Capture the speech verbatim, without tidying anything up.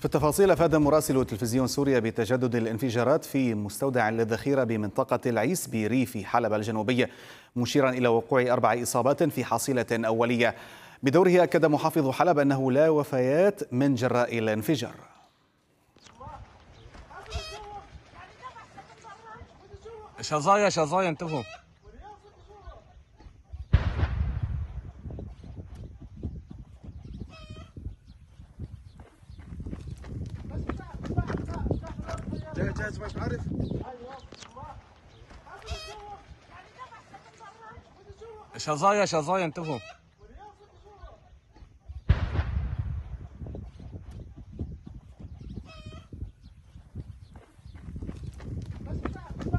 في التفاصيل أفاد مراسل تلفزيون سوريا بتجدد الانفجارات في مستودع للذخيرة بمنطقة العيس بريف حلب الجنوبية، مشيرا إلى وقوع أربع إصابات في حصيلة أولية. بدوره أكد محافظ حلب أنه لا وفيات من جراء الانفجار. شظايا شظايا انتبهوا. جاهز جاهز مش عارف. شظايا شظايا انتبهوا.